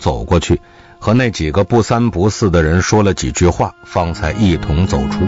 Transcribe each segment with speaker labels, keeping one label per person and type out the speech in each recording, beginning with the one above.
Speaker 1: 走过去，和那几个不三不四的人说了几句话，方才一同走出。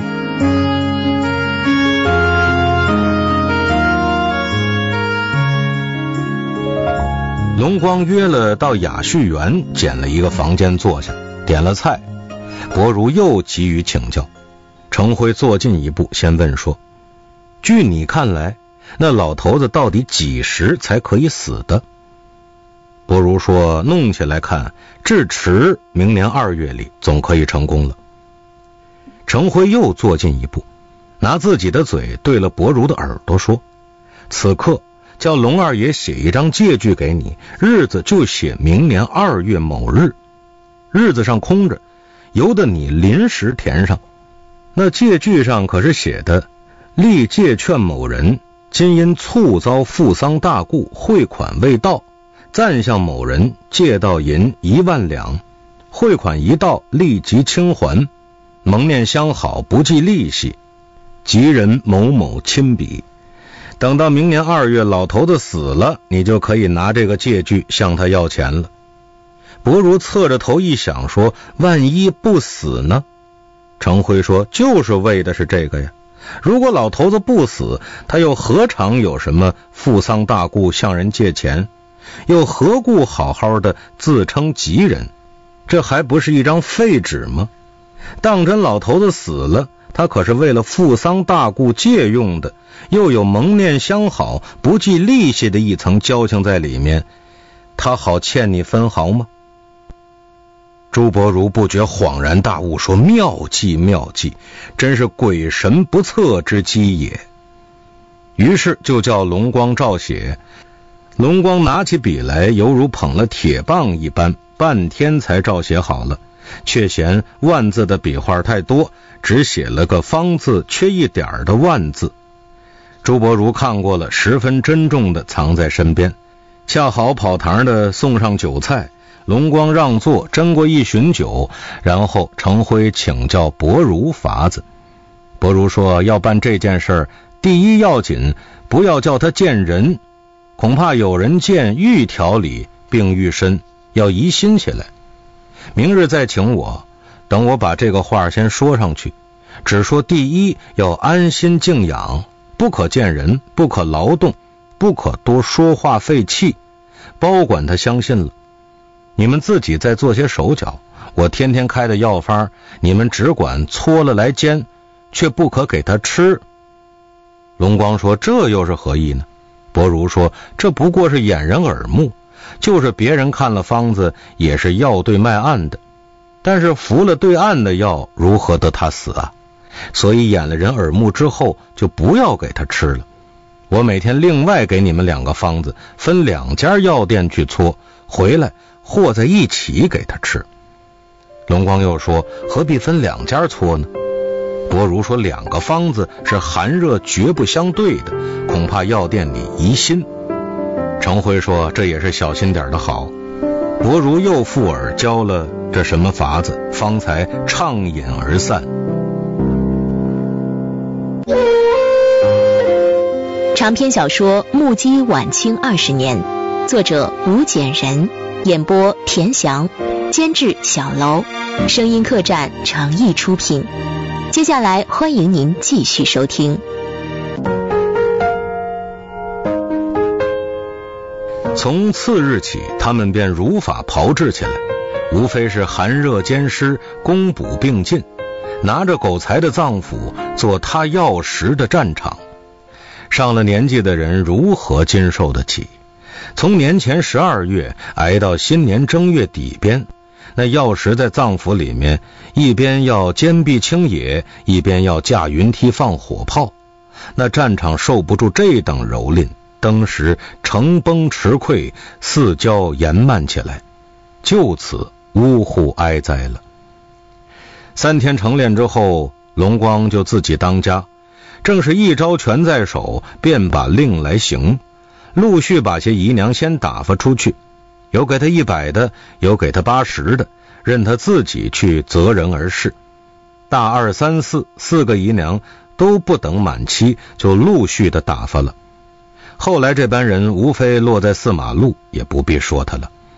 Speaker 1: 龙光约了到雅叙园，捡了一个房间坐下，点了菜。伯儒又急于请教，程辉坐进一步，先问说：据你看来，那老头子到底几时才可以死的？伯儒说：弄起来看，至迟明年2月里总可以成功了。程辉又坐进一步，拿自己的嘴对了伯儒的耳朵说：此刻叫龙二爷写一张借据给你，日子就写明年2月某日，日子上空着，由得你临时填上。那借据上可是写的：历借劝某人，今因猝遭负丧大故，汇款未到，暂向某人借到银1万两，汇款一到，立即清还，蒙念相好，不计利息，吉人某某亲笔。等到明年2月老头子死了，你就可以拿这个借据向他要钱了。伯儒侧着头一想说：万一不死呢？程辉说：就是为的是这个呀。如果老头子不死，他又何尝有什么负丧大故向人借钱，又何故好好的自称吉人？这还不是一张废纸吗？当真老头子死了，他可是为了负丧大故借用的，又有蒙念相好不计利息的一层交情在里面，他好欠你分毫吗？朱伯儒不觉恍然大悟，说：妙计妙计，真是鬼神不测之机也。于是就叫龙光照写。龙光拿起笔来，犹如捧了铁棒一般，半天才照写好了，却嫌万字的笔画太多，只写了个方字缺一点的万字。朱伯儒看过了，十分珍重的藏在身边。恰好跑堂的送上酒菜，龙光让座，斟过一巡酒，然后程辉请教伯儒法子。伯儒说：要办这件事，第一要紧，不要叫他见人，恐怕有人见愈调理病愈深，要疑心起来。明日再请我，等我把这个话先说上去，只说第一要安心静养，不可见人，不可劳动，不可多说话费气，包管他相信了。你们自己再做些手脚，我天天开的药方，你们只管搓了来煎，却不可给他吃。龙光说：这又是何意呢？伯儒说：这不过是掩人耳目，就是别人看了方子也是药对卖暗的，但是服了对暗的药，如何得他死啊？所以掩了人耳目之后，就不要给他吃了。我每天另外给你们2个方子，分2家药店去搓，回来和在一起给他吃。龙光又说：何必分2家搓呢？伯儒说：2个方子是寒热绝不相对的，恐怕药店里疑心。程辉说：这也是小心点的好。伯儒又附耳教了这什么法子，方才畅饮而散。
Speaker 2: 长篇小说《目击晚清20年》，作者吴简人，演播田翔，监制小楼，声音客栈诚意出品。接下来欢迎您继续收听。
Speaker 1: 从次日起，他们便如法炮制起来，无非是寒热兼施，攻补并进，拿着狗才的脏腑做他药食的战场。上了年纪的人如何经受得起？从年前12月挨到新年正月底边，那药食在脏腑里面，一边要坚壁清野，一边要架云梯放火炮，那战场受不住这等蹂躏，登时城崩池溃，四郊延漫起来，就此呜呼哀哉了。3天成练之后，龙光就自己当家，正是一招拳在手，便把令来行，陆续把些姨娘先打发出去，有给他100的，有给他80的，任他自己去择人而事。大2、3、4个姨娘都不等满期，就陆续的打发了。后来这班人无非落在4马路，也不必说他了。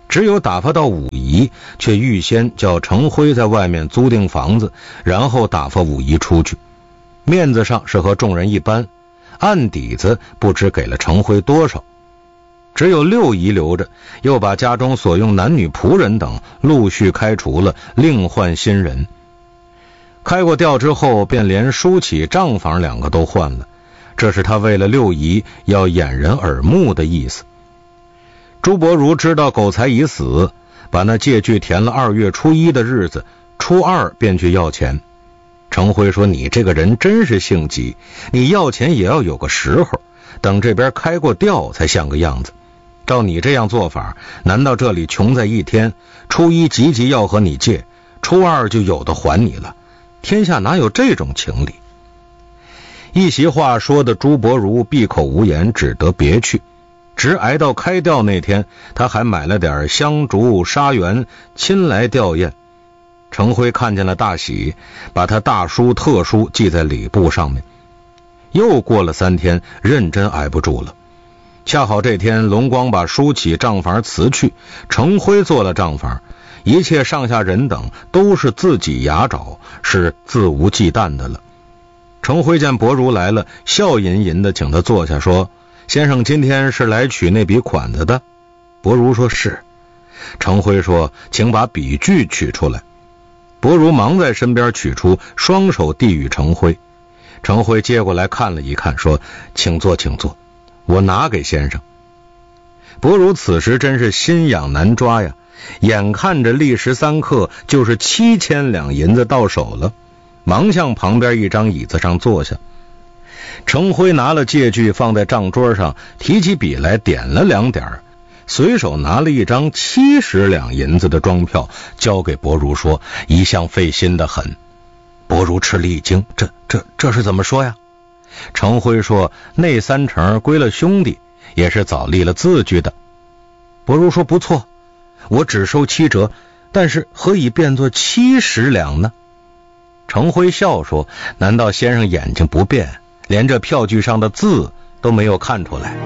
Speaker 1: 只有打发到武夷，却预先叫程辉在外面租订房子，然后打发武夷出去。面子上是和众人一般，暗底子不知给了程辉多少。只有六姨留着，又把家中所用男女仆人等陆续开除了，另换新人。开过调之后，便连梳起账房2个都换了，这是他为了六姨要掩人耳目的意思。朱伯儒知道狗才已死，把那借据填了2月初1的日子，初2便去要钱。程辉说，你这个人真是性急，你要钱也要有个时候，等这边开过调才像个样子。照你这样做法，难道这里穷在一天，初1急要和你借，初2就有的还你了？天下哪有这种情理？一席话说的朱伯儒闭口无言，只得别去。直挨到开调那天，他还买了点香烛沙园，亲来吊唁。程辉看见了大喜，把他大书特书记在礼簿上面。又过了3天，认真挨不住了。恰好这天龙光把梳起账房辞去，程辉做了账房，一切上下人等都是自己牙找，是自无忌惮的了。程辉见伯儒来了，笑吟吟的请他坐下，说，先生今天是来取那笔款子的？伯儒说是。程辉说，请把笔据取出来。伯儒忙在身边取出，双手递与程辉。程辉接过来看了一看，说，请坐请坐，我拿给先生。伯儒此时真是心痒难抓呀，眼看着历时3刻就是7000两银子到手了，忙向旁边一张椅子上坐下。程辉拿了借据放在账桌上，提起笔来点了2点，随手拿了一张70两银子的庄票交给伯儒，说，一向费心的很。伯儒吃了一惊，这是怎么说呀？程辉说，那3成归了兄弟，也是早立了字据的。伯儒说，不错，我只收7折，但是何以变作70两呢？程辉笑说，难道先生眼睛不变，连这票据上的字都没有看出来？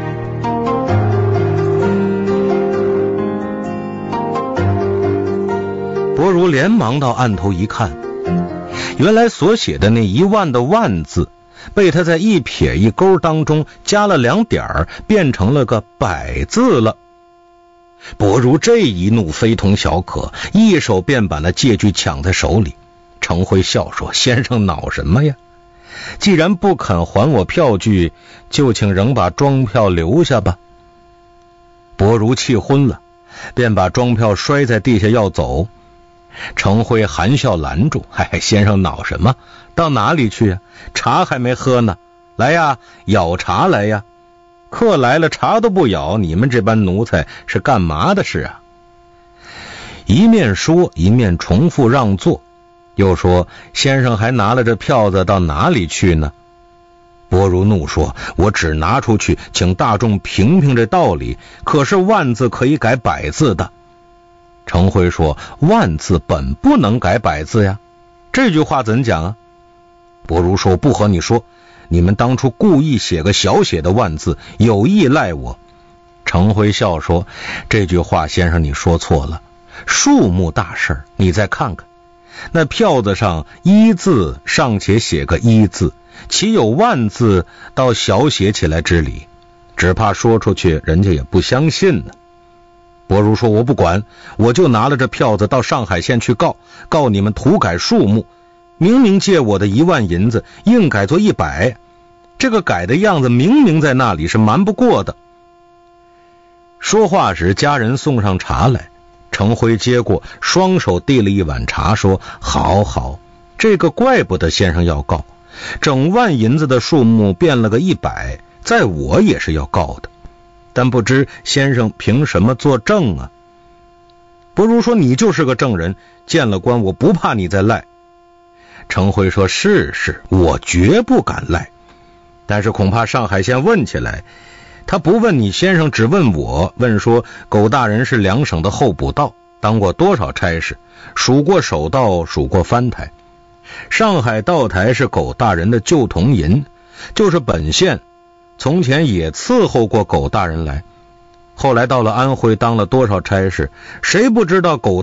Speaker 1: 伯儒连忙到案头一看，原来所写的那1万的万字被他在一撇一勾当中加了2点，变成了个百字了。伯儒这一怒非同小可，一手便把那借据抢在手里。程辉笑说，先生恼什么呀？既然不肯还我票据，就请仍把庄票留下吧。伯儒气昏了，便把庄票摔在地下要走。程辉含笑拦住，先生恼什么？到哪里去呀？茶还没喝呢，来呀，舀茶来呀。客来了茶都不舀，你们这般奴才是干嘛的事啊？一面说一面重复让座，又说，先生还拿了这票子到哪里去呢？伯儒怒说，我只拿出去请大众评评这道理，可是万字可以改百字的。程辉说，万字本不能改百字呀，这句话怎讲啊？伯儒说，不和你说，你们当初故意写个小写的万字，有意赖我。程辉笑说，这句话先生你说错了，数目大事你再看看，那票子上一字尚且写个一字，岂有万字到小写起来之理？只怕说出去人家也不相信呢。伯儒说，我不管，我就拿了这票子到上海县去告你们涂改数目，明明借我的1万银子，硬改作100，这个改的样子明明在那里，是瞒不过的。说话时家人送上茶来，程辉接过，双手递了一碗茶，说，好好，这个怪不得先生要告，整万银子的数目变了个100，在我也是要告的，但不知先生凭什么作证啊？伯儒说，你就是个证人，见了官我不怕你再赖。程辉说，是，我绝不敢赖，但是恐怕上海县问起来，他不问你先生，只问我，问说苟大人是2省的候补道，当过多少差事，数过守道，数过藩台。上海道台是苟大人的旧铜银，就是本县从前也伺候过苟大人来。 后来到了安徽当了多少差事，谁不知道狗